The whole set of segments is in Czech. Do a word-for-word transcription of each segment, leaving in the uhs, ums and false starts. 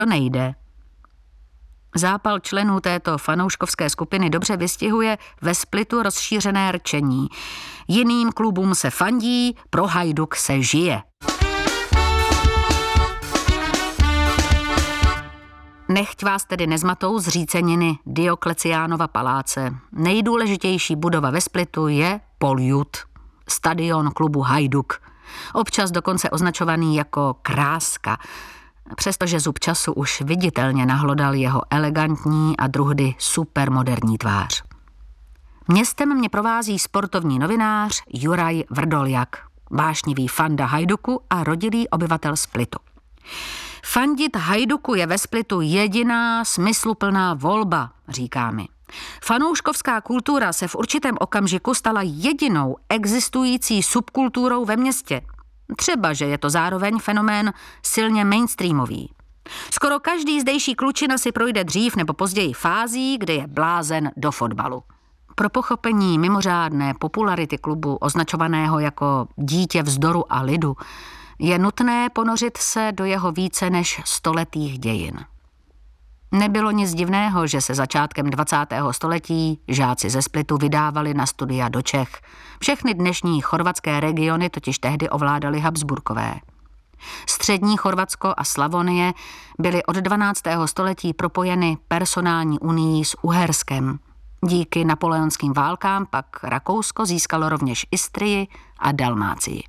to nejde. Zápal členů této fanouškovské skupiny dobře vystihuje ve Splitu rozšířené rčení. Jiným klubům se fandí, pro Hajduk se žije. Nechť vás tedy nezmatou zříceniny Diokleciánova paláce. Nejdůležitější budova ve Splitu je Poljud, stadion klubu Hajduk. Občas dokonce označovaný jako Kráska, přestože zub času už viditelně nahlodal jeho elegantní a druhdy supermoderní tvář. Městem mě provází sportovní novinář Juraj Vrdoljak, vášnivý fanda Hajduku a rodilý obyvatel Splitu. Fandit Hajduku je ve Splitu jediná smysluplná volba, říká mi. Fanouškovská kultura se v určitém okamžiku stala jedinou existující subkulturou ve městě. Třeba, že je to zároveň fenomén silně mainstreamový. Skoro každý zdejší klučina si projde dřív nebo později fází, kdy je blázen do fotbalu. Pro pochopení mimořádné popularity klubu, označovaného jako dítě vzdoru a lidu, je nutné ponořit se do jeho více než stoletých dějin. Nebylo nic divného, že se začátkem dvacátého století žáci ze Splitu vydávali na studia do Čech. Všechny dnešní chorvatské regiony totiž tehdy ovládali Habsburkové. Střední Chorvatsko a Slavonie byly od dvanáctého století propojeny personální unií s Uherskem. Díky napoleonským válkám pak Rakousko získalo rovněž Istrii a Dalmácii.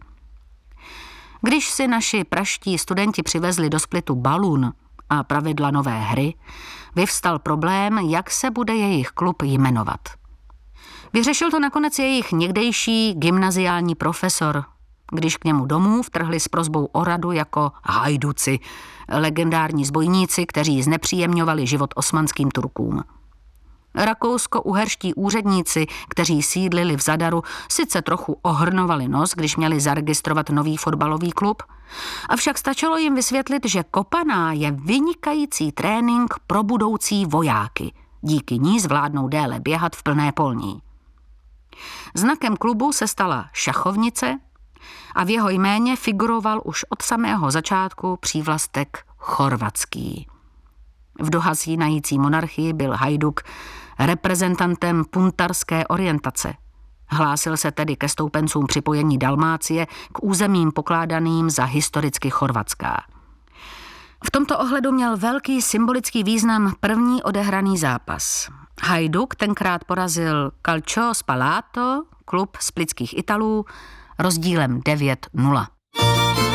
Když si naši praští studenti přivezli do Splitu balún a pravidla nové hry, vyvstal problém, jak se bude jejich klub jmenovat. Vyřešil to nakonec jejich někdejší gymnaziální profesor, když k němu domů vtrhli s prosbou o radu jako hajduci, legendární zbojníci, kteří znepříjemňovali život osmanským Turkům. Rakousko-uherští úředníci, kteří sídlili v Zadaru, sice trochu ohrnovali nos, když měli zaregistrovat nový fotbalový klub, avšak stačilo jim vysvětlit, že kopaná je vynikající trénink pro budoucí vojáky. Díky ní zvládnou déle běhat v plné polní. Znakem klubu se stala šachovnice a v jeho jméně figuroval už od samého začátku přívlastek chorvatský. V dohasínající monarchii byl Hajduk reprezentantem puntarské orientace. Hlásil se tedy ke stoupencům připojení Dalmácie k územím pokládaným za historicky chorvatská. V tomto ohledu měl velký symbolický význam první odehraný zápas. Hajduk tenkrát porazil Calcio Spalato, klub splitských Italů, rozdílem devět nula.